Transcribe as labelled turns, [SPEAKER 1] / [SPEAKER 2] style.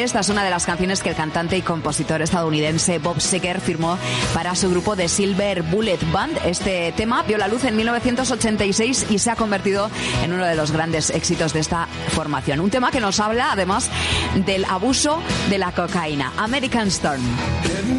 [SPEAKER 1] Esta es una de las canciones que el cantante y compositor estadounidense Bob Seger firmó para su grupo The Silver Bullet Band. Este tema vio la luz en 1986 y se ha convertido en uno de los grandes éxitos de esta formación. Un tema que nos habla además del abuso de la cocaína. American Storm.